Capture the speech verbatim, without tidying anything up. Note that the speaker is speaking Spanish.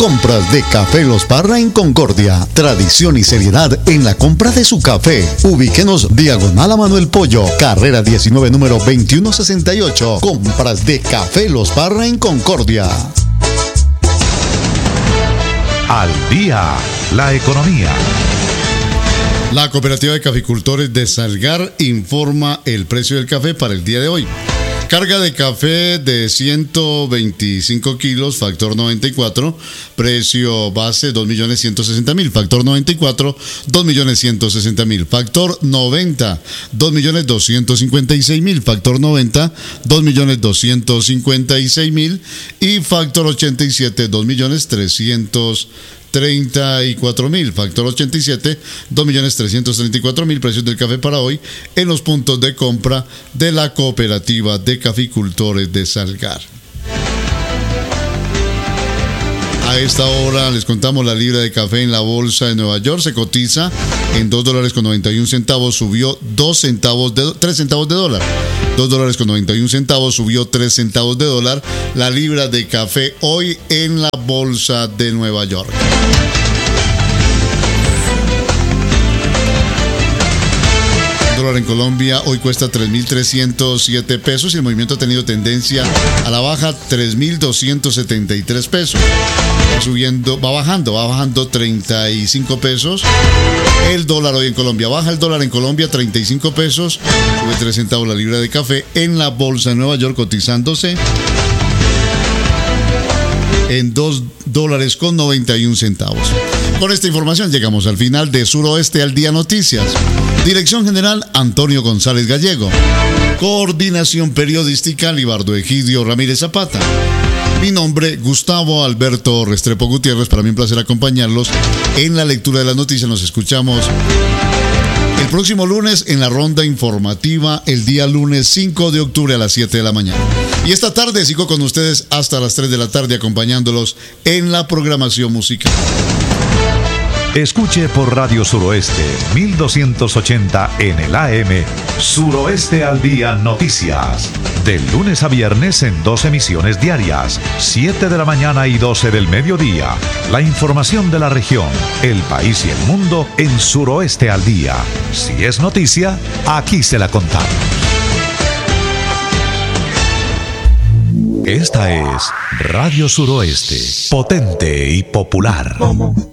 Compras de Café Los Parra en Concordia. Tradición y seriedad en la compra de su café. Ubíquenos diagonal a Manuel Pollo, carrera diecinueve, número veintiuno sesenta y ocho. Compras de Café Los Parra en Concordia. Al día, la economía. La Cooperativa de Caficultores de Salgar informa el precio del café para el día de hoy. Carga de café de ciento veinticinco kilos, factor noventa y cuatro, precio base dos millones ciento sesenta mil, factor noventa y cuatro, dos millones ciento sesenta mil, factor noventa, dos millones doscientos cincuenta y seis mil, factor noventa, dos millones doscientos cincuenta y seis mil y factor ochenta y siete, dos millones trescientos treinta y cuatro mil, factor ochenta y siete, dos millones trescientos treinta y cuatro mil. Precios del café para hoy en los puntos de compra de la Cooperativa de Caficultores de Salgar. A esta hora les contamos la libra de café en la bolsa de Nueva York. Se cotiza en dos dólares con noventa y un centavos, subió dos centavos de, tres centavos de dólar. dos dólares con noventa y un centavos, subió tres centavos de dólar. La libra de café hoy en la bolsa de Nueva York. El dólar en Colombia hoy cuesta tres mil trescientos siete pesos y el movimiento ha tenido tendencia a la baja, tres mil doscientos setenta y tres pesos. Va subiendo, va bajando, va bajando treinta y cinco pesos. El dólar hoy en Colombia baja, el dólar en Colombia treinta y cinco pesos, sube tres centavos la libra de café en la bolsa de Nueva York, cotizándose en dos dólares con noventa y un centavos. Con esta información llegamos al final de Suroeste al Día Noticias. Dirección General Antonio González Gallego. Coordinación Periodística Libardo Egidio Ramírez Zapata. Mi nombre, Gustavo Alberto Restrepo Gutiérrez. Para mí un placer acompañarlos en la lectura de las noticias. Nos escuchamos el próximo lunes en la ronda informativa, el día lunes cinco de octubre a las siete de la mañana. Y esta tarde sigo con ustedes hasta las tres de la tarde acompañándolos en la programación musical. Escuche por Radio Suroeste mil doscientos ochenta en el A M Suroeste al Día Noticias. De lunes a viernes en dos emisiones diarias, siete de la mañana y doce del mediodía. La información de la región, el país y el mundo en Suroeste al Día. Si es noticia, aquí se la contamos. Esta es Radio Suroeste, potente y popular.